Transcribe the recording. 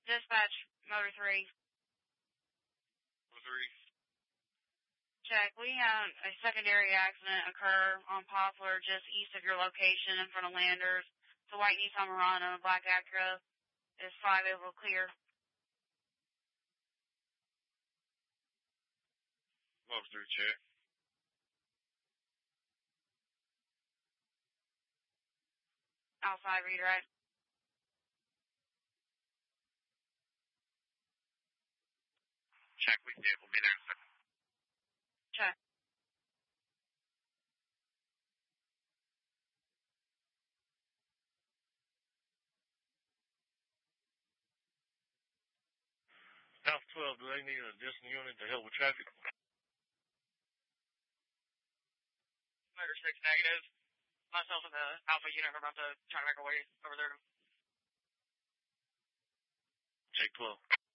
Dispatch, Motor 3. Motor 3. Check. We had a secondary accident occur on Poplar just east of your location in front of Landers. It's a white Nissan Murano, a black Acura. It's 5 oval clear. Motor 3, check. Outside redirect. Check, we did. We'll be there in a second. Check. South 12, do they need an additional unit to help with traffic? Motor 6 negative. Myself and the Alpha unit are about to try to make our way over there. Take 12.